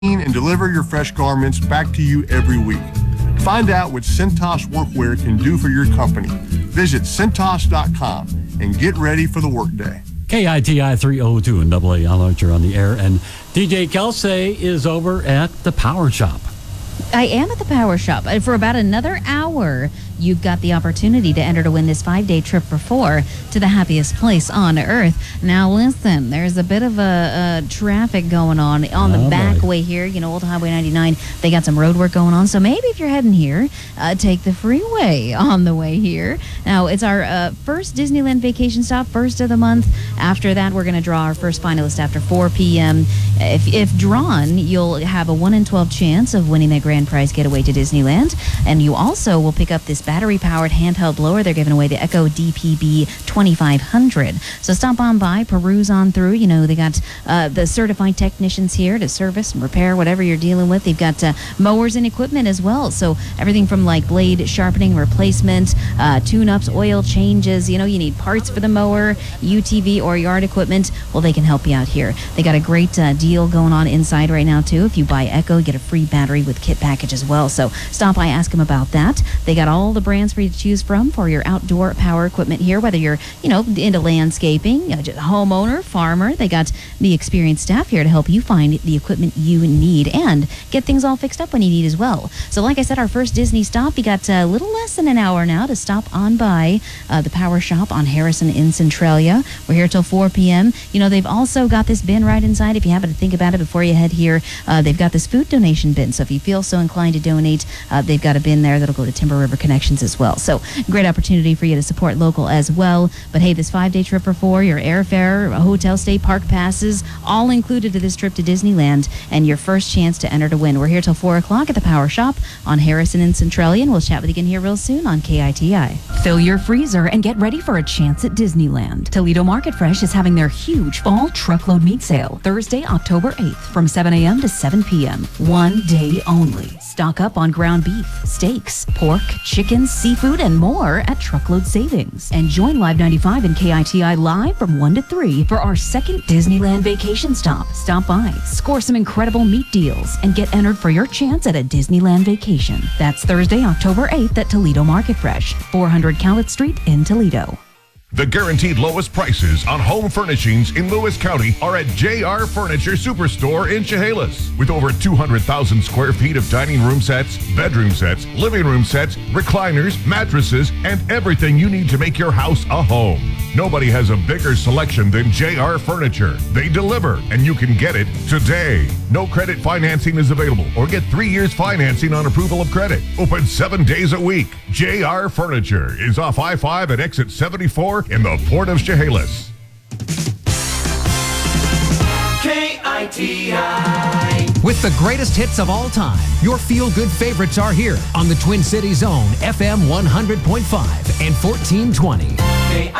and deliver your fresh garments back to you every week. Find out what Centos Workwear can do for your company. Visit Centos.com and get ready for the workday. KITI 302 and AA Al Archer on the air. And DJ Kelsey is over at the Power Shop. I am at the Power Shop. For about another hour, you've got the opportunity to enter to win this 5-day trip for 4 to the happiest place on earth. Now, listen, there's a bit of a traffic going on the back way here. You know, Old Highway 99, they got some road work going on. So maybe if you're heading here, take the freeway on the way here. Now, it's our first Disneyland vacation stop, first of the month. After that, we're going to draw our first finalist after 4 p.m. If drawn, you'll have a 1 in 12 chance of winning that grand prize getaway to Disneyland. And you also will pick up this battery-powered handheld blower. They're giving away the Echo DPB 2500. So stop on by, peruse on through. You know, they got the certified technicians here to service and repair whatever you're dealing with. They've got mowers and equipment as well. So everything from like blade sharpening, replacement, tune-ups, oil changes. You know, you need parts for the mower, UTV or yard equipment. Well, they can help you out here. They got a great deal going on inside right now, too. If you buy Echo, you get a free battery with kit package as well. So stop by, ask them about that. They got all the brands for you to choose from for your outdoor power equipment here, whether you're, you know, into landscaping, just homeowner, farmer. They got the experienced staff here to help you find the equipment you need and get things all fixed up when you need as well. So like I said, our first Disney stop, you got a little less than an hour now to stop on by the Power Shop on Harrison in Centralia. We're here till 4 p.m. You know, they've also got this bin right inside. If you happen to think about it before you head here, they've got this food donation bin. So if you feel so inclined to donate, they've got a bin there that'll go to Timber River Connections as well. So great opportunity for you to support local as well. But hey, this 5-day trip for 4, your airfare, hotel stay, park passes, all included to this trip to Disneyland, and your first chance to enter to win. We're here till 4 o'clock at the Power Shop on Harrison and Centralia, and we'll chat with you again here real soon on KITI. Fill your freezer and get ready for a chance at Disneyland. Toledo Market Fresh is having their huge fall truckload meat sale Thursday, October 8th from 7 a.m. to 7 p.m. 1 day only. Stock up on ground beef, steaks, pork, chicken, seafood, and more at Truckload Savings. And join Live 95 and KITI live from 1 to 3 for our second Disneyland vacation stop. Stop by, score some incredible meat deals, and get entered for your chance at a Disneyland vacation. That's Thursday, October 8th at Toledo Market Fresh, 400 Cowlett Street in Toledo. The guaranteed lowest prices on home furnishings in Lewis County are at JR Furniture Superstore in Chehalis. With over 200,000 square feet of dining room sets, bedroom sets, living room sets, recliners, mattresses, and everything you need to make your house a home. Nobody has a bigger selection than JR Furniture. They deliver, and you can get it today. No credit financing is available, or get 3 years financing on approval of credit. Open 7 days a week. JR Furniture is off I-5 at exit 74 in the Port of Chehalis. KITI. With the greatest hits of all time, your feel-good favorites are here on the Twin Cities Zone, FM 100.5 and 1420.